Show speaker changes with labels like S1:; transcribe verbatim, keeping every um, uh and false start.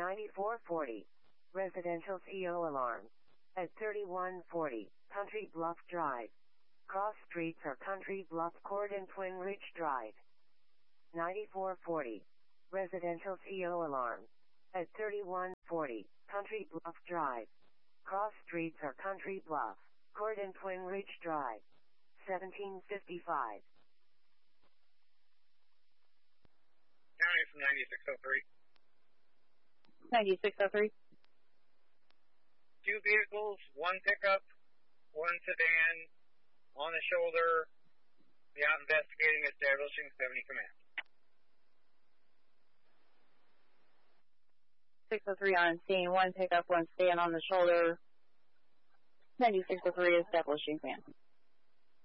S1: ninety-four forty. Residential C O alarm. At thirty-one forty, Country Bluff Drive. Cross streets are Country Bluff Court and Twin Ridge Drive. ninety-four forty. Residential C O alarm. At thirty-one forty, Country Bluff Drive. Cross streets are Country Bluff, Court and Twin Ridge Drive. seventeen fifty-five.
S2: County from ninety-six oh three.
S3: ninety-six oh three.
S2: Two vehicles, one pickup, one sedan, on the shoulder, be out investigating, establishing seventy command.
S3: six oh three on scene, one pickup, one sedan on the shoulder. ninety-six oh three establishing command.